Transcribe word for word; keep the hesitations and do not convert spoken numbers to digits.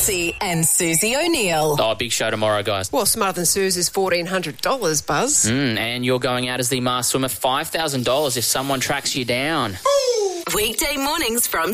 Massey and Susie O'Neill. Oh, big show tomorrow, guys. Well, Smarter Than Suze is fourteen hundred dollars, Buzz. Mm, and you're going out as the masked swimmer, five thousand dollars if someone tracks you down. Weekday mornings from